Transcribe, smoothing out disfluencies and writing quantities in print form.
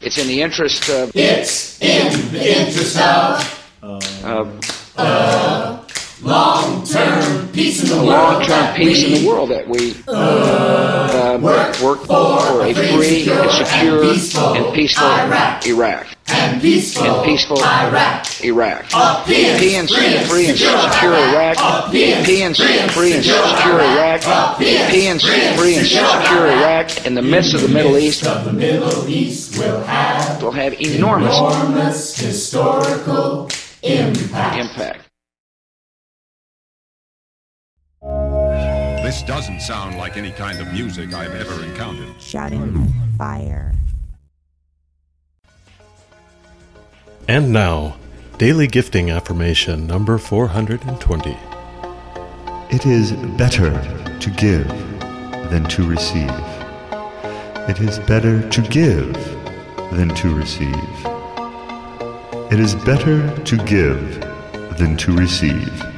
It's in the interest of... It's in the interest of long-term peace in the world. Long-term peace in the world that we work for a free and secure and peaceful Iraq. And peaceful Iraq. A PNC, free and secure Iraq. PNC, free and secure Iraq. PNC, free and secure Iraq in the midst of the Middle East will have enormous historical impact. This doesn't sound like any kind of music I've ever encountered. Shouting fire. And now, Daily Gifting Affirmation number 420. It is better to give than to receive. It is better to give than to receive. It is better to give than to receive.